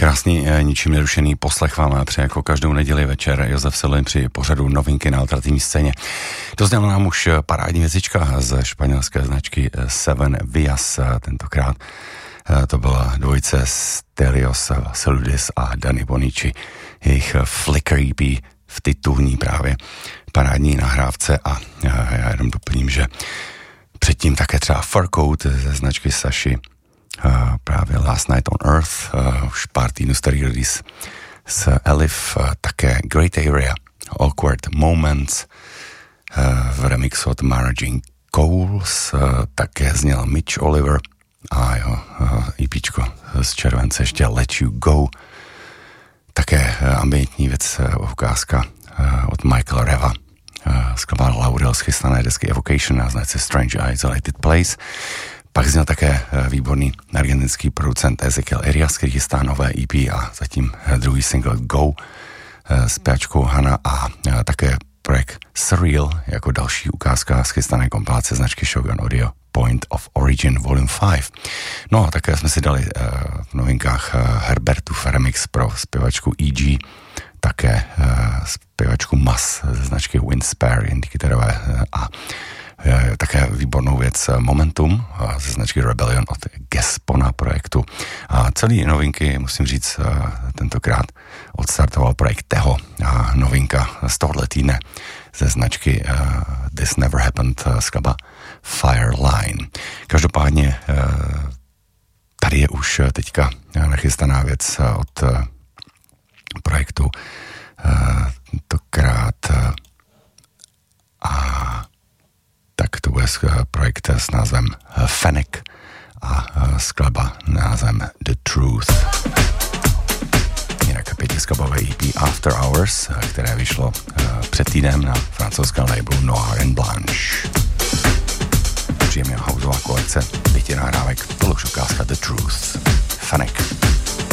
Krásný, ničím nerušený poslech vám přeje jako každou neděli večer Josef Selin při pořadu Novinky na alternativní scéně. To znamená nám už parádní věcička ze španělské značky Seven Vias. Tentokrát to byla dvojice Stelios Vasilidis a Dani Bonici. Jejich Flicker EP v titulní právě parádní nahrávce a já jenom doplním, že předtím také třeba Furcoat ze značky Sashi, právě Last Night on Earth, už pár týdnů starý release s Elif, také Great Area, Awkward Moments, v remixu od Mara Jane Coles, také zněl Mitch Oliver a jo, EPčko z července ještě Let You Go, také ambientní věc, ukázka od Michaela Reva, skladba Laurel z chystané desky Evocation na značce Strange Isolated Place. Pak zněl také výborný argentinský producent Ezekiel Arias, který chystá nové EP a zatím druhý single Go s péčkou Hana a také projekt Surreal jako další ukázka z chystané kompilace značky Shogun Audio Point of Origin Volume 5. No a také jsme si dali v novinkách Herbertův remix pro zpěvačku E.G., také zpěvačku Mas ze značky Windspare, indikytarové a také výbornou věc Momentum ze značky Rebellion od Gespona projektu. A celý novinky, musím říct, tentokrát odstartoval projekt Teho a novinka z tohohle týdne ze značky This Never Happened, skladba Fireline. Každopádně tady je už teďka nachystaná věc od projektu tentokrát a tak to bude projekt s názvem Fennec a skladba názvem The Truth. Jinak pětiskladbové EP After Hours, které vyšlo před týdnem na francouzském labelu Noir and Blanche. Příjemná houseová kolekce 5 nahrávek, tohle už ukázka The Truth. Fennec.